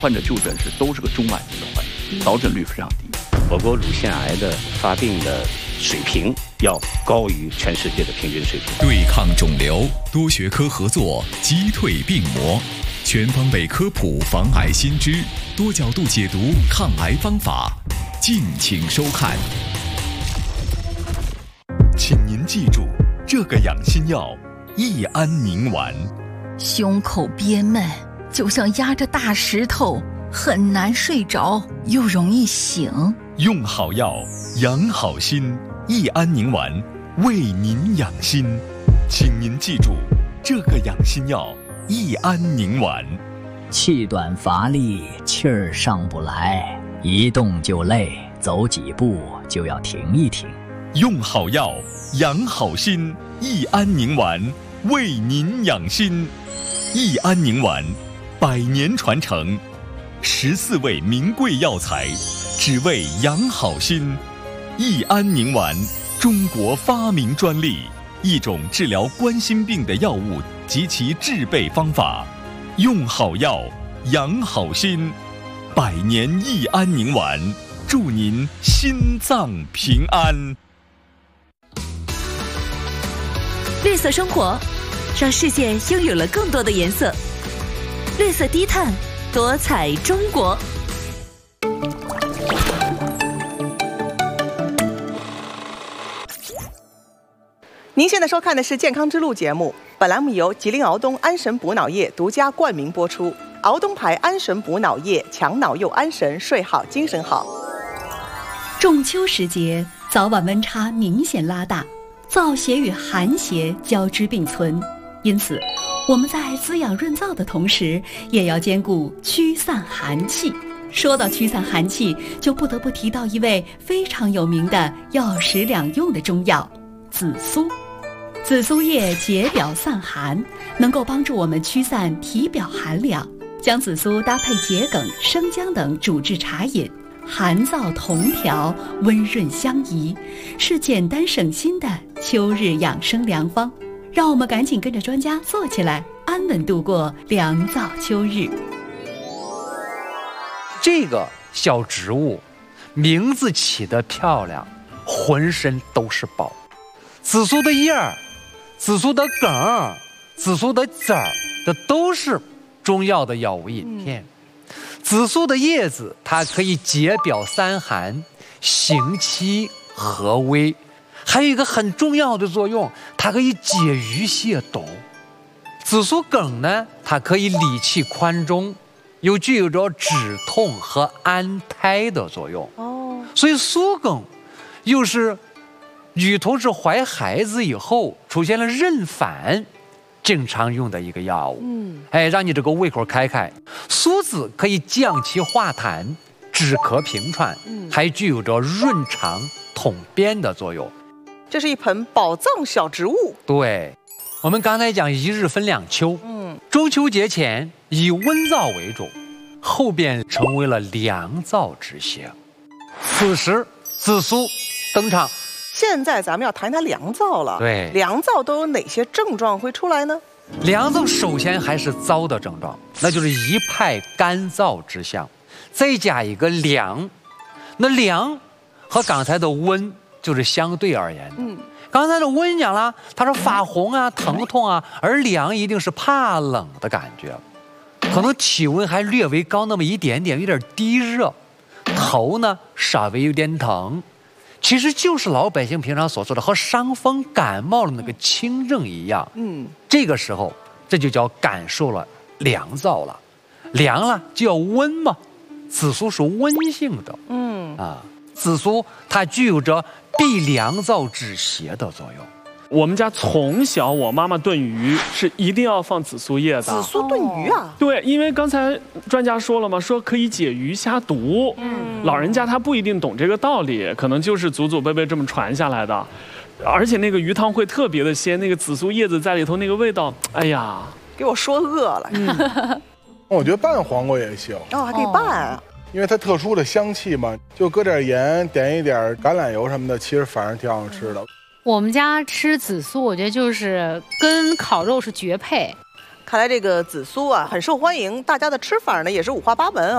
患者就诊时都是个中晚期的患者，早诊率非常低。 我国乳腺癌的发病的水平要高于全世界的平均水平。 对抗肿瘤，多学科合作，击退病魔，全方位科普防癌新知，多角度解读抗癌方法，敬请收看。请您记住，这个养心药益安宁丸。 胸口憋闷，就像压着大石头，很难睡着，又容易醒。 用好药，养好心，益安宁丸为您养心。请您记住，这个养心药益安宁丸。 气短乏力，气儿上不来，一动就累，走几步就要停一停。 用好药，养好心，益安宁丸为您养心。益安宁丸100年传承，14味名贵药材，只为养好心。益安宁丸，中国发明专利，一种治疗冠心病的药物及其制备方法。用好药，养好心，100年益安宁丸，祝您心脏平安。 绿色生活，让世界拥有了更多的颜色。绿色低碳，多彩中国。 您现在收看的是《健康之路》节目，本栏目由吉林敖东安神补脑液独家冠名播出。敖东牌安神补脑液，强脑又安神，睡好精神好。 仲秋时节，早晚温差明显拉大，燥邪与寒邪交织并存，因此我们在滋养润燥的同时，也要兼顾驱散寒气。说到驱散寒气，就不得不提到一味非常有名的药食两用的中药紫苏。紫苏叶解表散寒，能够帮助我们驱散体表寒凉。将紫苏搭配桔梗、生姜等煮制茶饮，寒燥同调，温润相宜，是简单省心的秋日养生良方。让我们赶紧跟着专家做起来，安稳度过凉燥秋日。 这个小植物名字起得漂亮，浑身都是宝。紫苏的叶儿、紫苏的梗、紫苏的籽儿，这都是中药的药物饮片。紫苏的叶子它可以解表散寒，行气和微，还有一个很重要的作用，它可以解郁泻毒。紫苏梗呢，它可以理气宽中，又具有着止痛和安胎的作用。所以苏梗又是女同志怀孩子以后出现了妊娠经常用的一个药物。让你这个胃口开开。苏子可以降气化痰，止咳平喘，还具有着润肠通便的作用。 这是一盆宝藏小植物。 对，我们刚才讲一日分两秋，中秋节前以温燥为主，后边成为了凉燥之象。此时紫苏登场。 现在咱们要谈谈凉燥了。 对， 凉燥都有哪些症状会出来呢？ 凉燥首先还是燥的症状，那就是一派干燥之象，再加一个凉。那凉和刚才的温就是相对而言的。刚才的温讲了，它是发红啊、疼痛啊，而凉一定是怕冷的感觉，可能体温还略微高那么一点点，有点低热，头呢稍微有点疼。其实就是老百姓平常所说的和伤风感冒的那个轻症一样。这个时候这就叫感受了凉燥了。凉了就要温嘛，紫苏是温性的。紫苏它具有着避凉燥止邪的作用。 我们家从小我妈妈炖鱼是一定要放紫苏叶的。 紫苏炖鱼啊？ 对，因为刚才专家说了嘛，说可以解鱼虾毒。老人家他不一定懂这个道理，可能就是祖祖辈辈这么传下来的。而且那个鱼汤会特别的鲜，那个紫苏叶子在里头那个味道，哎呀， 给我说饿了。 我觉得拌黄瓜也行。 还可以拌啊。 因为它特殊的香气嘛，就搁点盐，点一点橄榄油什么的，其实反而挺好吃的。 我们家吃紫苏，我觉得就是跟烤肉是绝配。 看来这个紫苏啊很受欢迎，大家的吃法呢也是五花八门啊。